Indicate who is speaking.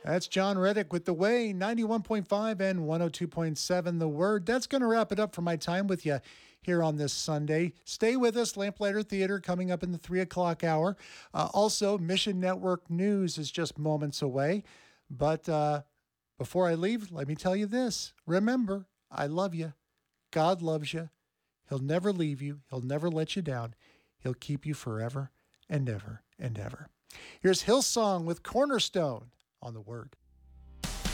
Speaker 1: That's John Reddick with The Way, 91.5 and 102.7 The Word. That's going to wrap it up for my time with you here on this Sunday. Stay with us. Lamplighter Theater coming up in the 3 o'clock hour. Also, Mission Network News is just moments away. But before I leave, let me tell you this. Remember, I love you. God loves you. He'll never leave you. He'll never let you down. He'll keep you forever and ever and ever. Here's Hillsong with Cornerstone on The Word.